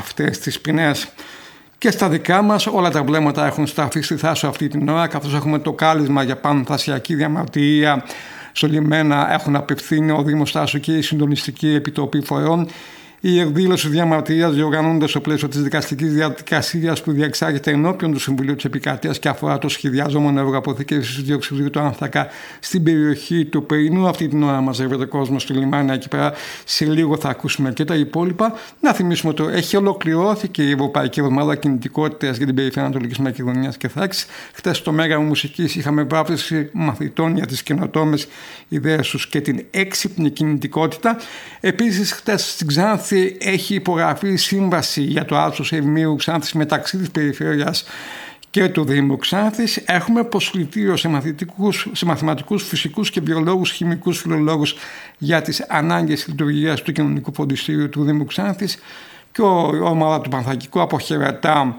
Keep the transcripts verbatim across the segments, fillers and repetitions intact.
αυτές τις ποινές. Και στα δικά μας όλα τα βλέμματα έχουν σταθεί στη Θάσο αυτή την ώρα, καθώς έχουμε το κάλεσμα για πανθασιακή διαμαρτυρία στο λιμένα έχουν απευθύνει ο Δήμος Θάσου και η Συντονιστική Επιτροπή Φορέων. Η εκδήλωση διαμαρτυρίας διοργανώνεται στο πλαίσιο της δικαστικής διαδικασίας που διεξάγεται ενώπιον του Συμβουλίου της Επικρατείας και αφορά το σχεδιαζόμενο έργο αποθήκευσης διοξειδίου του άνθρακα στην περιοχή του Πεϊνού. Αυτή την ώρα μαζεύεται κόσμο στο λιμάνι εκεί πέρα. Σε λίγο θα ακούσουμε και τα υπόλοιπα. Να θυμίσουμε ότι έχει ολοκληρώθηκε η Ευρωπαϊκή Εβδομάδα Κινητικότητας για την περιφέρεια Ανατολικής Μακεδονίας και Θράκης. Χθες στο Μέγαρο Μουσικής είχαμε βράβευση μαθητών για τις καινοτόμες ιδέες τους και την έξυπνη κινητικότητα. Επίσης, χθες στην Ξάνθη έχει υπογραφεί σύμβαση για το άλσος Ευμείου Ξάνθης μεταξύ της περιφέρειας και του Δήμου Ξάνθης. Έχουμε προσκλητήριο σε, σε μαθηματικούς, φυσικούς και βιολόγους, χημικούς, φιλολόγους για τις ανάγκες λειτουργίας του κοινωνικού φροντιστήριου του Δήμου Ξάνθης και ο, η ομάδα του Πανθακικού αποχαιρετά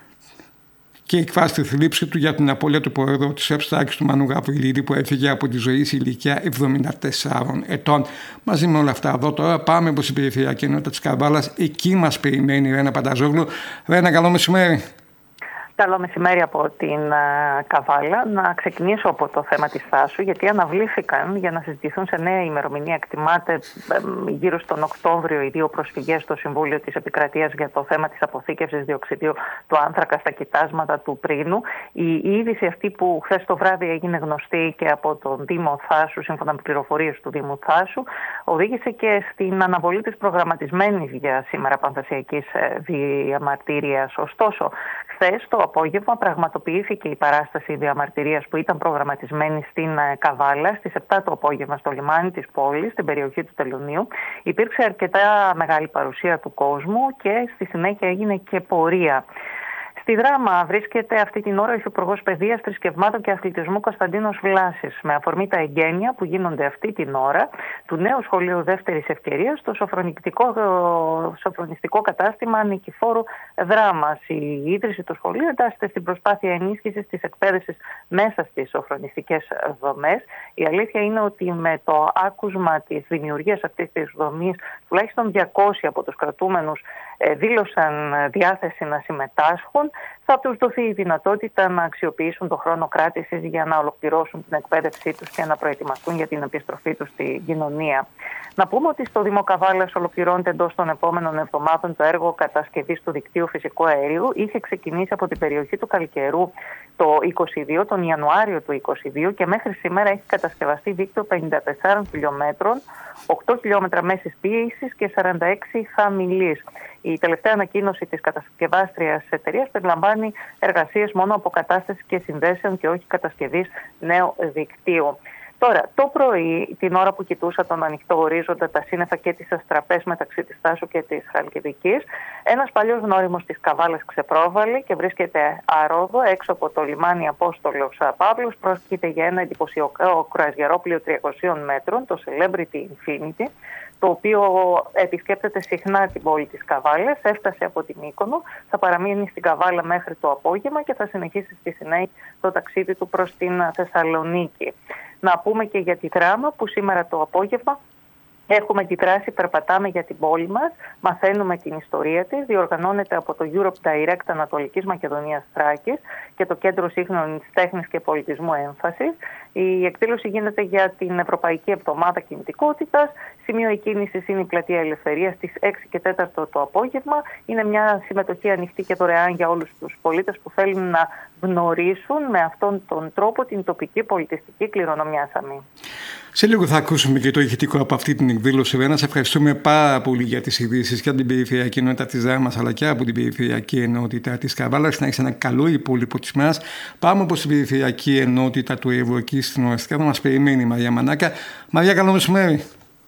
και εκφράσει τη θλίψη του για την απώλεια του Προέδρου της ΕΠΣΤΑΚης του Μανού Γαβριλίδη που έφυγε από τη ζωή σε ηλικία εβδομήντα τεσσάρων ετών. Μαζί με όλα αυτά εδώ τώρα πάμε προς την περιφερειακή ενότητα της Καβάλας. Εκεί μας περιμένει η Ρένα Πανταζόγλου. Ρένα, καλό μεσημέρι. Καλό μεσημέρι από την uh, Καβάλα. Να ξεκινήσω από το θέμα της Θάσου, γιατί αναβλήθηκαν για να συζητηθούν σε νέα ημερομηνία. Εκτιμάται γύρω στον Οκτώβριο οι δύο προσφυγές στο Συμβούλιο της Επικρατείας για το θέμα της αποθήκευσης διοξιδίου του άνθρακα στα κοιτάσματα του Πρίνου. Η, η είδηση αυτή που χθες το βράδυ έγινε γνωστή και από τον Δήμο Θάσου, σύμφωνα με πληροφορίες του Δήμου Θάσου, οδήγησε και στην αναβολή της προγραμματισμένης για σήμερα πανθασιακής διαμαρτυρίας. Ωστόσο, χθες το απόγευμα πραγματοποιήθηκε η παράσταση διαμαρτυρίας που ήταν προγραμματισμένη στην Καβάλα στις επτά το απόγευμα στο λιμάνι της πόλης, στην περιοχή του Τελωνίου. Υπήρξε αρκετά μεγάλη παρουσία του κόσμου και στη συνέχεια έγινε και πορεία. Στη Δράμα βρίσκεται αυτή την ώρα ο Υφυπουργός Παιδείας, Θρησκευμάτων και Αθλητισμού Κωνσταντίνος Βλάσης, με αφορμή τα εγγένεια που γίνονται αυτή την ώρα του νέου σχολείου δεύτερης ευκαιρίας στο σοφρονιστικό, σοφρονιστικό κατάστημα Νικηφόρου Δράμας. Η ίδρυση του σχολείου εντάσσεται στην προσπάθεια ενίσχυσης της εκπαίδευσης μέσα στις σοφρονιστικές δομές. Η αλήθεια είναι ότι με το άκουσμα της δημιουργίας αυτής της δομής, τουλάχιστον διακόσιοι από τους κρατούμενους δήλωσαν διάθεση να συμμετάσχουν, θα τους δοθεί η δυνατότητα να αξιοποιήσουν το χρόνο κράτησης για να ολοκληρώσουν την εκπαίδευσή τους και να προετοιμαστούν για την επιστροφή τους στην κοινωνία. Να πούμε ότι στο Δήμο Καβάλας ολοκληρώνεται εντός των επόμενων εβδομάδων το έργο κατασκευής του δικτύου φυσικού αερίου. Είχε ξεκινήσει από την περιοχή του Καλκαιρού το είκοσι δύο, τον Ιανουάριο του είκοσι δύο, και μέχρι σήμερα έχει κατασκευαστεί δίκτυο πενήντα τεσσάρων χιλιόμετρων, οκτώ χιλιόμετρα μέσης πίεσης και σαράντα έξι χαμηλής. Η τελευταία ανακοίνωση της κατασκευάστριας εταιρείας περιλαμβάνει εργασίες μόνο αποκατάστασης και συνδέσεων και όχι κατασκευής νέου δικτύου. Τώρα, το πρωί, την ώρα που κοιτούσα τον ανοιχτό ορίζοντα, τα σύννεφα και τις αστραπές μεταξύ της Θάσου και της Χαλκιδικής, ένας παλιός γνώριμος της Καβάλας ξεπρόβαλε και βρίσκεται αρόδο έξω από το λιμάνι Απόστολος Παύλος. Πρόκειται για ένα εντυπωσιακό κρουαζιερόπλοιο τριακοσίων μέτρων, το Celebrity Infinity, το οποίο επισκέπτεται συχνά την πόλη της Καβάλας. Έφτασε από την Μύκονο, θα παραμείνει στην Καβάλα μέχρι το απόγευμα και θα συνεχίσει στη συνέχεια το ταξίδι του προς την Θεσσαλονίκη. Να πούμε και για τη Δράμα που σήμερα το απόγευμα έχουμε τη δράση «Περπατάμε για την πόλη μας», μαθαίνουμε την ιστορία της, διοργανώνεται από το Europe Direct Ανατολικής Μακεδονίας Θράκης και το Κέντρο Σύγχρονης Τέχνης και Πολιτισμού Έμφασης. Η εκδήλωση γίνεται για την Ευρωπαϊκή Εβδομάδα Κινητικότητας. Σημείο εκκίνησης είναι η Πλατεία Ελευθερίας στις έξι και τέσσερα το απόγευμα. Είναι μια συμμετοχή ανοιχτή και δωρεάν για όλους τους πολίτες που θέλουν να γνωρίσουν με αυτόν τον τρόπο την τοπική πολιτιστική κληρονομιά, Σαμή. Σε λίγο θα ακούσουμε και το ηχητικό από αυτή την εκδήλωση. Ρένα, σε ευχαριστούμε πάρα πολύ για τις ειδήσεις και από την περιφερειακή ενότητα της Δράμας αλλά και από την περιφερειακή ενότητα της Καβάλας. Να έχεις ένα καλό υπόλοιπο της μέρας. Πάμε προς την περιφερειακή ενότητα του Εύρου εκεί στην Ορεστιά. Θα μας περιμένει η Μαρία Μανάκα. Μαρία, καλό μεσημέρι.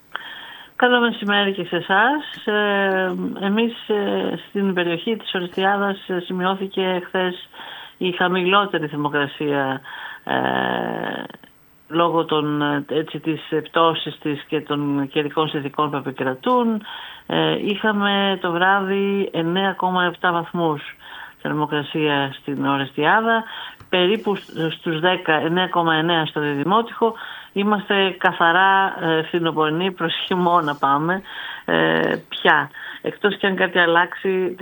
Καλό μεσημέρι και σε εσάς. Ε, εμείς ε, στην περιοχή της Ορεστιάδας ε, σημειώθηκε χθες η χαμηλότερη θερμοκρασία ε, λόγω των, έτσι, της πτώσης της και των καιρικών συνθηκών που επικρατούν. Ε, είχαμε το βράδυ εννέα κόμμα επτά βαθμούς θερμοκρασία στην Ορεστιάδα, περίπου στους δέκα, εννέα κόμμα εννέα στο Διδημότυχο. Είμαστε καθαρά ε, φθινοπορεινοί, προς χειμώνα πάμε ε, πια. Εκτός και αν κάτι αλλάξει